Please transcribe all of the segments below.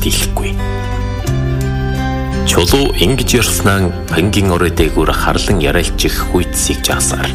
дийлэхгүй. Чулуу ингэж ярьснаа пангийн орой дээгүүр харлан ярайлчих хүйтсийг жаасаар.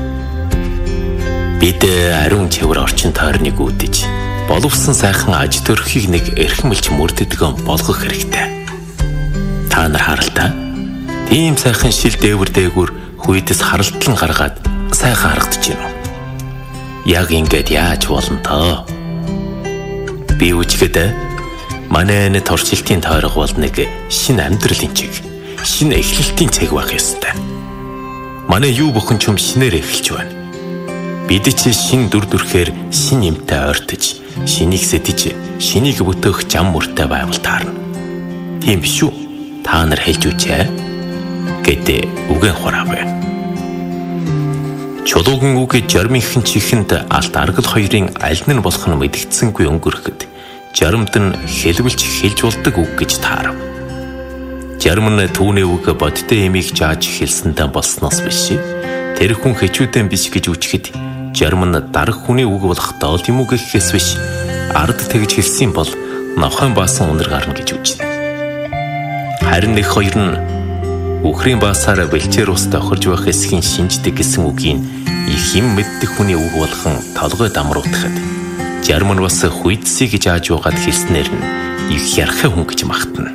Бид ариун цэвэр орчин тойрныг үүдэж боловсон сайхан аж төрхийг нэг эрхэмлж мөрдөдгөн болгох хэрэгтэй. Та нар харалтаа. Тийм сайхан шил дээвэр дээгүүр хүйтс харалтлан гаргаад сайхан харагдаж байна уу? Яг ингэж яаж болно тоо? Би үжихэд манай энэ туршилтын тойрог бол нэг шинэ амьдралын чиг, шинэ эхлэлтийн цэг байх ёстой. Манай юу бүхэн ч юм шинээр эхэлж байна. Бид чи шин дүр төрхээр шин юмтай ойртож, шинийг сэтэж, шинийг бүтээх зам мөртэй байвал таарна. Тийм биш үү? Та нар хэлж үжээ гэдэг үгэн хураавэ. Чулуугийн үг жармынхын чихэнд алт аргал хоёрын аль нь болох нь мэдгдсэнгүй өнгөрөхөд жармд нь хэлбэлж хэлж болдог үг гэж таарав. Жарм нь түүний үг бодтой эмийг жааж хэлсэндээ болсноос биш. Тэр хүн хэчүүдэн биш гэж үчгэд жарм нь дарах хүний үг болох доол юм уу гэхээс биш. Ард тэгж хэлсэн бол нохойн баасан үнэр гарна гэж үжнэ. Харин нэг хоёр нь үхрийн баасаар бэлчээр ус тохирж байх эсхийн шинждэг гэсэн үгийн их юм мэддэг хүний үг болгон толгой дамруулахад жарм нь бас хүйтсийг жааж угаад хэлснээр нь их ярахын хүн гэж магтана.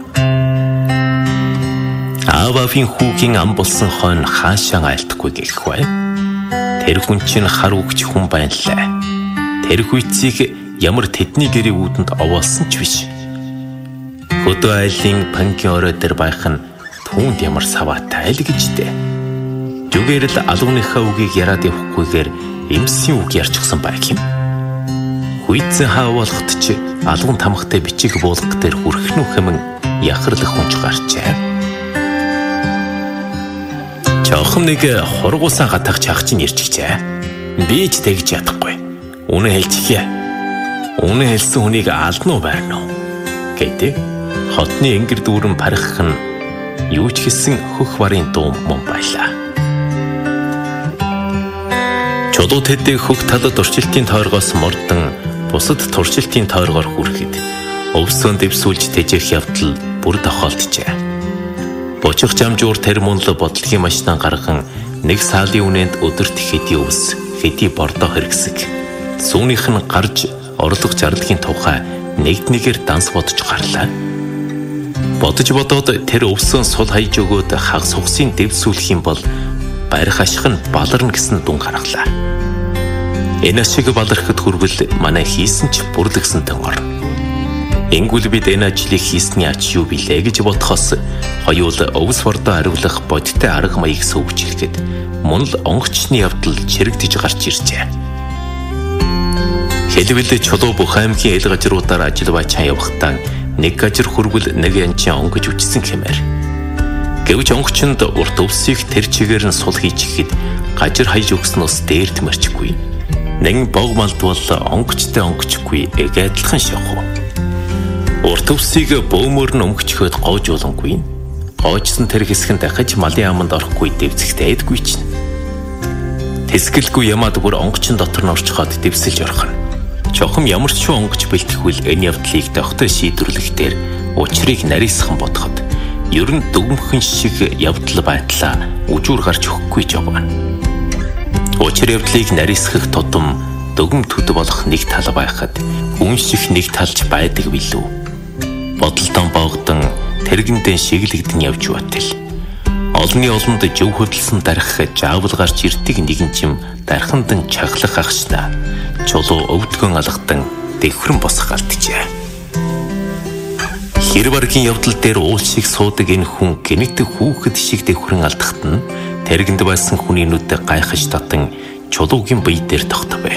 Аавын хүүгийн ам болсон хойно хаашаа айлтгүй гэх бай. Тэр хүн чинь хар үгч хүн байнлаа. Тэр хүйтсийг ямар тэдний гэрээ үүдэнд овоолсон ч биш. Хөдөө айлын пангийн орой дээр байх нь түүнд ямар саваатай л гэжтэй. Жүгээр л алууныхаа үгийг яриад явахгүйгээр эмсийн үг ярьчихсан байх юм. Хүйтсэн хаа болохт ч алуун тамхтай бичиг буулга дээр хүрхнүү хэмээн яхарлах хүнч гарчээ. Чохон нэг хургуусаа гатах чах чинь ирчихжээ. Би ч тэгж ядахгүй. Үнэ хэлчихье. Үнэ хэлсэн хүнийг алднуу байрна уу гэдэг хотны энгэр дүүрэн парих нь юу ч гэсэн хөх барын дуу мөн байлаа. Чулуу тэдний хөх талд туршилтын тойргоос мордон бусад туршилтын тойргоор хүрэхэд өвсөн дэвсүүлж тэжээх явдал бүр тохиолджээ. Бучих жамжуур тэр мөнл бодлогын машинаа гарган нэг саалын үнэнд өдөрт хэдий өвс, хэдий бордоо хэрэгсэг. Сүүнийх нь гарч орлого зарлагын тухай нэгднийгээр данс бодож гарлаа. Бодож бодоод тэр өвсөн сул хайж өгөөд хагас хугсын дэвсүүлэх юм бол барих ашиг нь баларна гэсэн дүн гаргалаа. Энэ ашиг балархад хүрвэл манай хийсэн ч бүрлэгсэнтэй орно. Энгүүл бид энэ ажлыг хийсний ач юу билээ гэж бодохоос хоёул өвс бордоо хариулах бодиттой арга маяг сөвчлэхэд мөн л онгочны явдал чирэгдэж гарч иржээ. Хэлбэл чулуу бүх аймгийн эл гажруудаар ажил бачаа явахдаа нэг гажир хүрвэл нэг янчин онгож үчсэн хэмээр. Гэвч онгочнд урт өвсийг тэр чигээр нь сул хийчихэхэд гажир хайж өгснөөс дээр тэмэрчгүй. Нэг бог малдвал онгочтой онгочгүй адилхан шахуу. Урт өвсийг бөөмөр нь өнгөчхөд гоожуулангүй. Гоожсон тэр хэсэг нь дахиж малын аманд орохгүй дэвцэхтэй эдгүй чинь. Тэсгэлгүй ямаад бүр онгочн дотор нь орчход дэвсэлж орохно. Чохом ямар ч онгоч бэлтгэхвэл энэ явдлыг тогтоо шийдвэрлэхдээ учрыг нарийсхан бодоход ер нь дүгмхэн шиг явдал байдлаа үжүүр гарч өгөхгүй ч явна. Учир явдлыг нарийсгах тутам дүгм төд болох нэг тал байхад хүн шиг нэг талж байдаг билүү. Бодолдон боогдон тэргэндээ шиглэгдэн явж батэл. Олонний олонд жив хөдөлсөн дарах жаавал гарч ирдэг нэгэн чим дархандан чаглах ахшна. Чулуу өвдгөн алгадан дэвхрэн босох алдчихэ. Хэр баргийн явдал дээр уул шиг суудаг энэ хүн гэнэтэг хүүхэд шиг дэвхрэн алдахт нь тэргэнд байсан хүний нүдэ гайхаж татан чулуугийн бие дээр тогтвэ.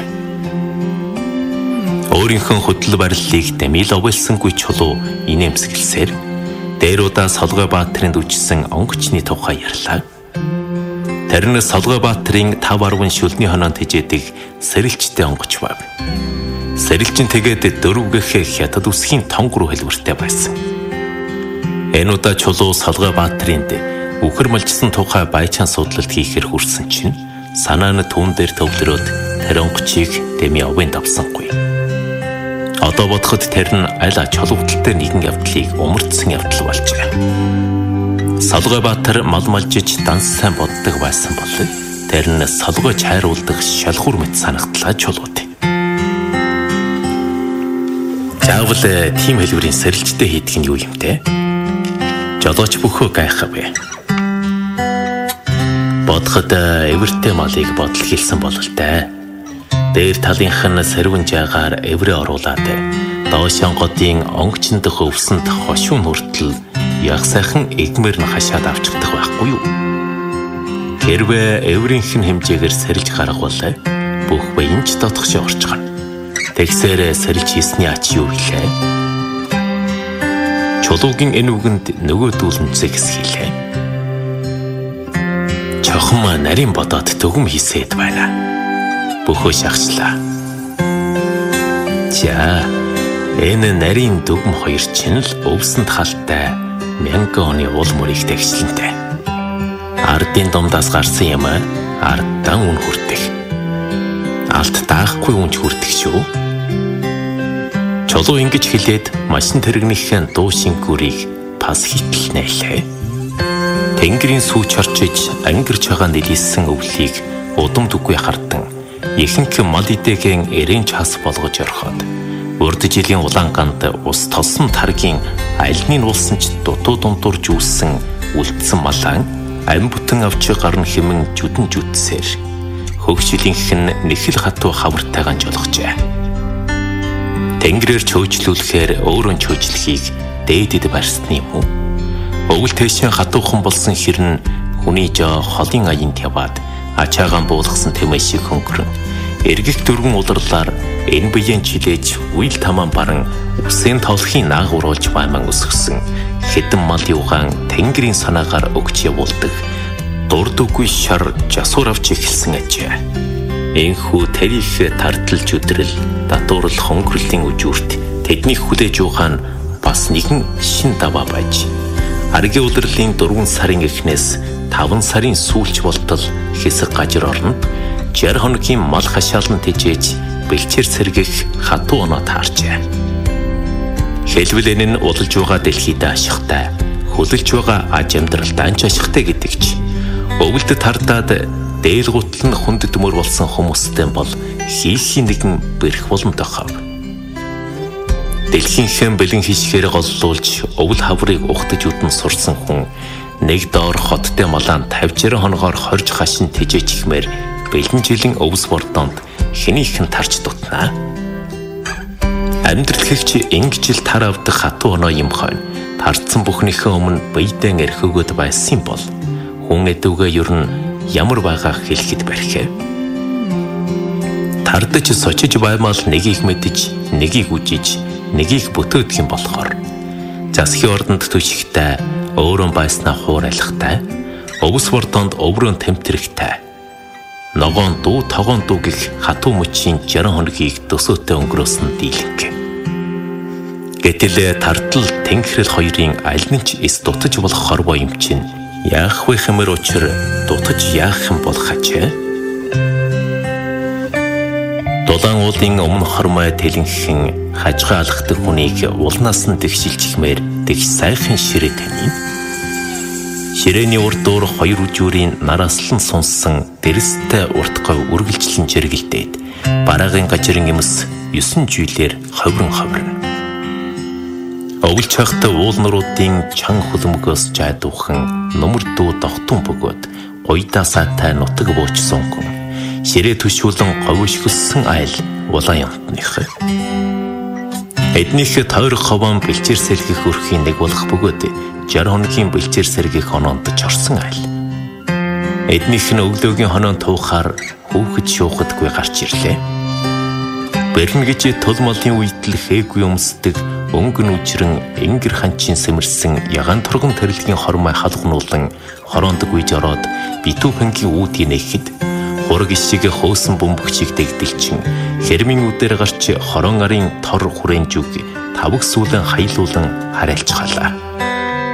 Өөрийнхөө хөдөл бариллыг дамил овэлсэнгүй чулуу инээмсэглсээр дээр удаа Солгой Баатарын үжсэн онгочны тухай ярьлаа. Тэрнээ Солгой Баатарын 5-10 шүлний хоноонд хижээдэг сэрэлчтэй онгоч байв. Сэрэлчин тэгээд дөрвгөх хятад үсгийн тонг руу хэлбэртэй байсан. Энэ удаа чулуу Солгой Баатарынд үхэр малжсан тухай баячаан судлалт хийхээр хүрсэн чинь санаа нь түүн дээр төвлөрөөд тэр онгочийг дэми овын давсангүй. Одоо бодоход тэр нь аль ач холбогдолтой нэгэн явдлыг умардсан явдал болжээ. Солгой Баатар мал малжиж данс сайн боддог байсан бол тэр нь солгойч хайруулдаг шалхуур мэт санагдлаа чулууд. Заавал тийм хэлбэрийн сэрэлжтэй хийдэг нь юу юм те? Жолооч бөхөө гайхав. Бодоход эвэртэй малыг бодол хийлсэн бололтой. Дээр талынх нь сэрвэн жаагаар эврээ оруулаад доош онгодын онгочн дэх өвсөнд хошуу нүртэл яг сайхан игмээр нь хашаад авчихдаг байхгүй юу? Хэрвээ эврийнх нь хэмжээгээр сэрэлж гаргавал бүх баянч дотгошоо орчгоно. Тэгсээр сэрэлж хийсний ач юу гэлээ? Чулуугийн энэ үгэнд нөгөөдүүл нүцэг хэсгийлээ. Чохон нарийн бодоод дүгм хийсэд байна. Бөхөө шахчлаа. За, энэ нарийн дүгм хоёр чинь л өвсөнд халтай 1000 оны уул мөрийг тэгшлэнтэй. Ардын дундаас гарсан юм ардтан үн хүртэх. Алт даахгүй үнч хүртэх шүү. Чулуу ингэж хэлээд машин тэрэгнийхэн дуу шингүүрийг пас хитл нээлээ. Тэнгэрийн сүүч орчиж ангирч байгаа нэлээсэн өвлийг удам дүггүй хардан ихэнх мал идээгэн эрээн час болгож орхоод урд жилийн улаан ганд ус толсон таргийн альныг уулсан ч дутуу дундурж үүссэн үлдсэн малаан ам бүтэн авч гарна хэмэн жүдэн жүдсээр хөгшилийнх нь нэхэл хатуу хавартайгаан жолгожээ. Тэнгэрээр чөөжлүүлэхээр өөрөө чөөжлөхийг дээдэд барьсны юм уу? Өвөл тэшин хатуухан болсон хэрн хүний жоо холын аянд яваад ачаагаан буулгасан тэмээ шиг хөнгөрөн эргэх дөрвөн ударлаар энэ биеийн чилээж үйл тамаан баран үсийн толхын наагуруулж байман өсгсөн хэдэн мал юугаан тэнгэрийн санаагаар өгч явуулдаг дурдгүй шар жасуур авч эхэлсэн ажээ. Энхүү тарих тарталж өдрөл датуурл хөнгөрлийн үжүүрт тэдний хүлээж угаан бас нэгэн шин даваа байж аргийн удирлын 4 сарын эхнээс 5 сарын сүүлч болтол хэсэг гажир орно 60 хоногийн мал хашаалан тэжээж бэлчээр сэргэх хатуу оноо таарчээ. Хэлбэл энэ нь удалж байгаа дэлхийд ашигтай, хүлэлж байгаа аж амьдралд анч ашигтай гэдэг ч өвөлд тардаад дээл гутал нь хүнд дөмөр болсон хүмүүстэй бол хийхийн нэгэн бэрх боломтойхов. Дэлхийнхэн бэлэн хишгээр голлуулж өвөл хаврыг ухтаж үдэн сурсан хүн нэг доор хоттой малаан 50-60 хоногоор хорж хашин тэжээж ихмээр бэлэн жилийн өвс бордонд хэнийхэн тарч дутнаа. Амьдрал хэгч ингэж л тар авдаг хатуу оноо юм хойно тарцсан бүхнийхээ өмнө биедэн эрхөөгöd байсан бол хүн эдүгээ ер нь ямар байгааг хэлэхэд барьхээ. Тардаж сочиж баймал нэгийг мэдэж, нэгийг үжиж, нэгийг бүтээдэг юм болохоор засгийн ордонд төшигтэй, өөрөө байснаа хуурайлахтай, өвс бордонд өврөн тэмтрэгтэй, ногоон дүү тогоон дүү гэх хатуу мөчийн 60 хоногийг дөсөөтэй өнгөрөөсөн дийлэнх. Гэтэл тартал тэнгэрэл хоёрын аль нь ч эс дутаж болох хорвоо юм чинь яах вэ хэмээр учир дутаж яах юм бол хачаа. Дулаан уулын өмнө хормой тэлэнхэн хажгаа алхдаг хүнийг улнаас нь тэгшилжихмээр тэгш сайхан ширээ таньна. Ширээний урд дуур хоёр үжүүрийн нараслан сунсан дэрэстэй уртгой үргэлжлэн жиргэлдээд бараагийн гажирын юмс 9 жилээр ховрон. Өвөл чахта уул нуруудын чан хөлмгөөс жайдуухан нөмөр дүү дохтун бөгөөд гойдаа саатай нутаг буучсан хүн ширээ төшүүлэн говьшгөлсөн айл улаан ямтных. Эднийх тойрог ховон бэлчээр сэргэх өрхийн нэг болох бөгөөд 60 хоногийн бэлчээр сэргэх оноонд чорсон айл. Эднийх нь өглөөгийн хоноон туухаар хүүхэд шуухадгүй гарч ирлээ. Бэрн гэж тул малын үйтэл хээгүй өмсдөг өнгөн үжрэн энгэр ханчин сэмэрсэн ягаан турган төрөлгийн хормой халгнуулан хороонд гүйж ороод битүү пангийн үүдийг нэхэд хураг ишиг хөөсөн бөмбөгчийг дэгдэлчин хэрмийн үдээр гарч хорон арын тор хүрэн зүг тавг сүүлэн хаялуулан харайлж халаа.